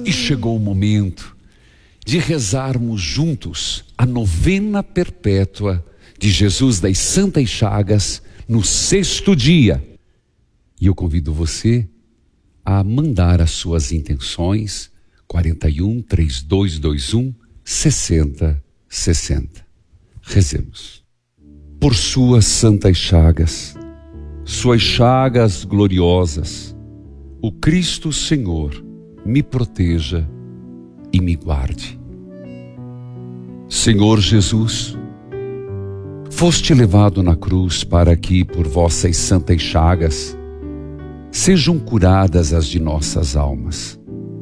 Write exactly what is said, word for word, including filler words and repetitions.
E chegou o momento de rezarmos juntos a novena perpétua de Jesus das Santas Chagas no sexto dia. E eu convido você a mandar as suas intenções quarenta e um, trinta e dois, vinte e um, sessenta, sessenta. Rezemos. Por suas santas chagas, suas chagas gloriosas, o Cristo Senhor me proteja e me guarde. Senhor Jesus, foste levado na cruz para que, por vossas santas chagas, sejam curadas as de nossas almas.